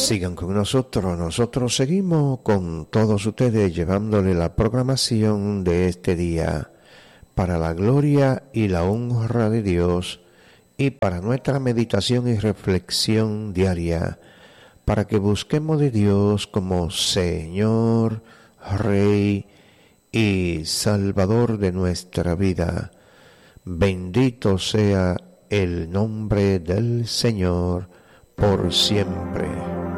Sigan con nosotros seguimos con todos ustedes llevándole la programación de este día para la gloria y la honra de Dios y para nuestra meditación y reflexión diaria, para que busquemos de Dios como Señor, Rey y Salvador de nuestra vida. Bendito sea el nombre del Señor por siempre.